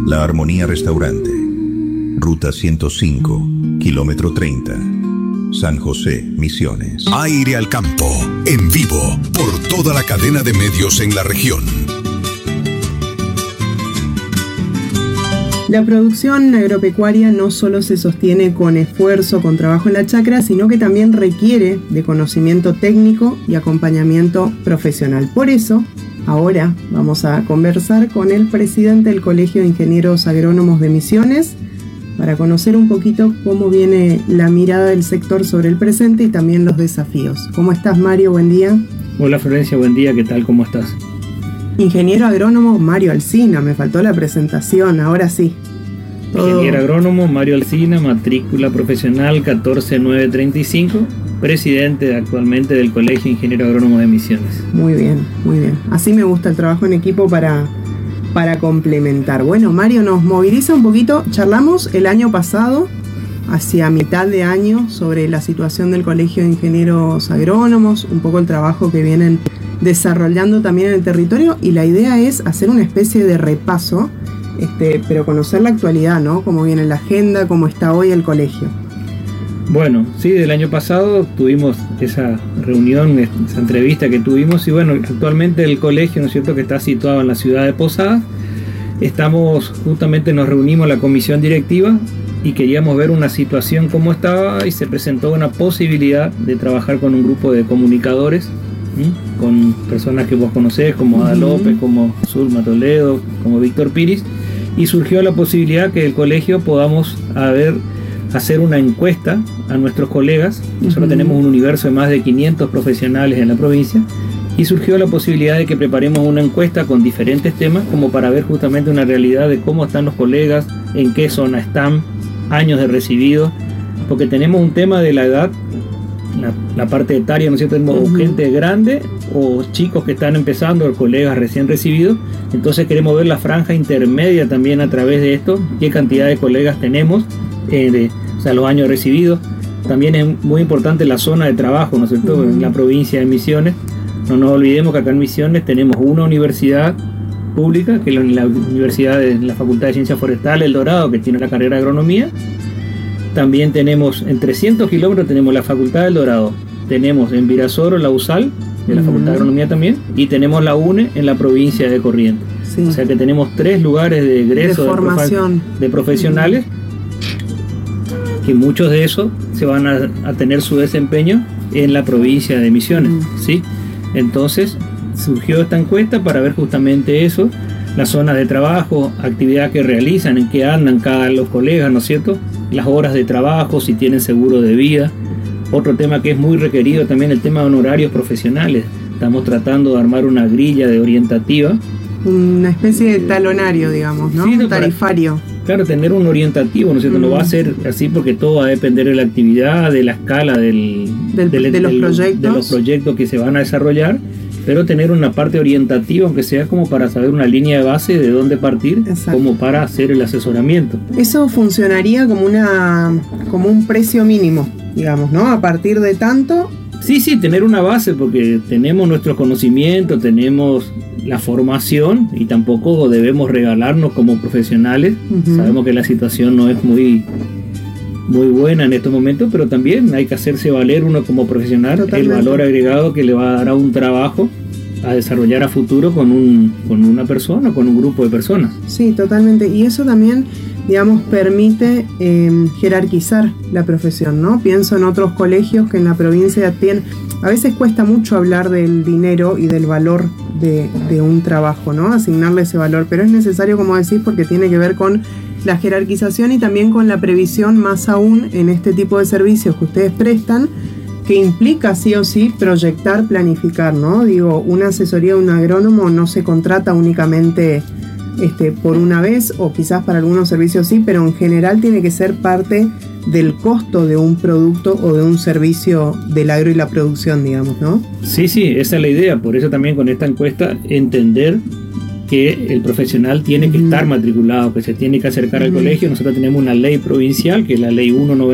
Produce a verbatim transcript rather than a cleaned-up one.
La Armonía Restaurante, Ruta ciento cinco, kilómetro treinta, San José, Misiones. Aire al campo, en vivo, por toda la cadena de medios en la región. La producción agropecuaria no solo se sostiene con esfuerzo, con trabajo en la chacra, sino que también requiere de conocimiento técnico y acompañamiento profesional. Por eso, ahora vamos a conversar con el presidente del Colegio de Ingenieros Agrónomos de Misiones para conocer un poquito cómo viene la mirada del sector sobre el presente y también los desafíos. ¿Cómo estás, Mario? Buen día. Hola, Florencia, buen día. ¿Qué tal? ¿Cómo estás? Ingeniero agrónomo Mario Alsina, me faltó la presentación, ahora sí. Todo... Ingeniero agrónomo Mario Alsina, matrícula profesional catorce mil novecientos treinta y cinco, presidente actualmente del Colegio de Ingenieros Agrónomos de Misiones. Muy bien, muy bien. Así me gusta el trabajo en equipo para, para complementar. Bueno, Mario, nos moviliza un poquito. Charlamos el año pasado, hacia mitad de año, sobre la situación del Colegio de Ingenieros Agrónomos, un poco el trabajo que vienen desarrollando también en el territorio, y la idea es hacer una especie de repaso, este, pero conocer la actualidad, ¿no? Cómo viene la agenda, cómo está hoy el colegio. Bueno, sí, del año pasado tuvimos esa reunión, esa entrevista que tuvimos, y bueno, actualmente el colegio, ¿no es cierto?, que está situado en la ciudad de Posadas. Estamos, justamente nos reunimos la comisión directiva y queríamos ver una situación cómo estaba, y se presentó una posibilidad de trabajar con un grupo de comunicadores, ¿sí?, con personas que vos conocés, como Ada López, como Zulma Toledo, como Víctor Piris, y surgió la posibilidad que el colegio podamos a ver, hacer una encuesta a nuestros colegas. Nosotros uh-huh. tenemos un universo de más de quinientos profesionales en la provincia, y surgió la posibilidad de que preparemos una encuesta con diferentes temas, como para ver justamente una realidad de cómo están los colegas, en qué zona están, años de recibido, porque tenemos un tema de la edad, la, la parte etaria, ¿no es cierto? Tenemos uh-huh. gente grande o chicos que están empezando, colegas recién recibidos. Entonces queremos ver la franja intermedia también a través de esto, qué cantidad de colegas tenemos, eh, de, o sea, los años recibidos. También es muy importante la zona de trabajo, ¿no es cierto? Uh-huh. En la provincia de Misiones. No nos olvidemos que acá en Misiones tenemos una universidad pública, que es la, la Universidad de la Facultad de Ciencias Forestales El Dorado, que tiene la carrera de agronomía. También tenemos en trescientos kilómetros tenemos la Facultad del Dorado, tenemos en Virasoro la USAL de la uh-huh. Facultad de Agronomía también, y tenemos la UNE en la provincia de Corrientes. Sí. O sea que tenemos tres lugares de egreso de, formación. de, de profesionales, uh-huh. que muchos de esos se van a, a tener su desempeño en la provincia de Misiones, uh-huh. ¿sí? Entonces surgió esta encuesta para ver justamente eso, las zonas de trabajo, actividad que realizan, en qué andan cada los colegas, ¿no es cierto? Las horas de trabajo, si tienen seguro de vida. Otro tema que es muy requerido también, el tema de honorarios profesionales. Estamos tratando de armar una grilla de orientativa. Una especie de talonario, digamos, ¿no? Sí, un tarifario. Para, claro, tener un orientativo, ¿no es cierto? Mm. No va a ser así porque todo va a depender de la actividad, de la escala del, del, del, de, los del, proyectos. de los proyectos que se van a desarrollar, pero tener una parte orientativa, aunque sea como para saber una línea de base de dónde partir, exacto, como para hacer el asesoramiento. Eso funcionaría como una como un precio mínimo, digamos, ¿no? A partir de tanto... Sí, sí, tener una base, porque tenemos nuestros conocimientos, tenemos la formación, y tampoco debemos regalarnos como profesionales. Uh-huh. Sabemos que la situación no es muy... muy buena en estos momentos, pero también hay que hacerse valer uno como profesional. Totalmente. El valor agregado que le va a dar a un trabajo a desarrollar a futuro con un con una persona, con un grupo de personas. Sí, totalmente. Y eso también, digamos, permite eh, jerarquizar la profesión, ¿no? Pienso en otros colegios que en la provincia tienen... A veces cuesta mucho hablar del dinero y del valor de, de un trabajo, ¿no? Asignarle ese valor, pero es necesario, como decís, porque tiene que ver con la jerarquización y también con la previsión, más aún en este tipo de servicios que ustedes prestan, que implica sí o sí proyectar, planificar, ¿no? Digo, una asesoría de un agrónomo no se contrata únicamente este, por una vez, o quizás para algunos servicios sí, pero en general tiene que ser parte del costo de un producto o de un servicio del agro y la producción, digamos, ¿no? Sí, sí, esa es la idea. Por eso también con esta encuesta entender que el profesional tiene que uh-huh. estar matriculado, que se tiene que acercar uh-huh. al colegio. Nosotros tenemos una ley provincial, que es la ley ciento noventa